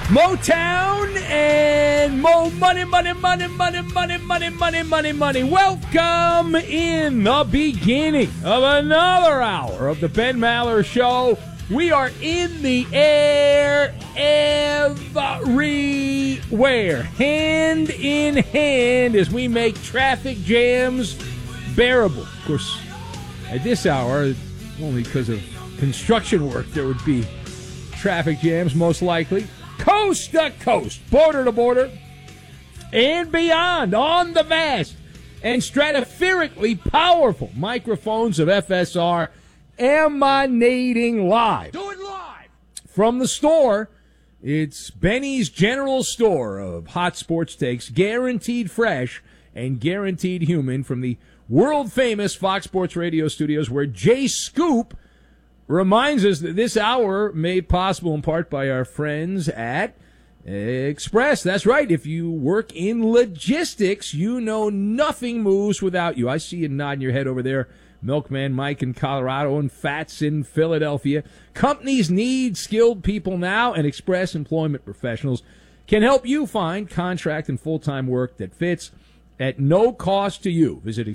Motown and Mo money. Welcome in the beginning of another hour of the Ben Maller Show. We are in the air everywhere, hand in hand, as we make traffic jams bearable. Of course, at this hour, only because of construction work, there would be traffic jams, most likely. Coast to coast, border to border, and beyond on the vast and stratospherically powerful microphones of FSR emanating live. Do it live! From the store, it's Benny's General Store of hot sports takes, guaranteed fresh and guaranteed human, from the world-famous Fox Sports Radio studios, where Jay Scoop reminds us that this hour made possible in part by our friends at Express. That's right. If you work in logistics, you know nothing moves without you. I see you nodding your head over there, Milkman Mike in Colorado and Fats in Philadelphia. Companies need skilled people now, and Express Employment Professionals can help you find contract and full-time work that fits at no cost to you. Visit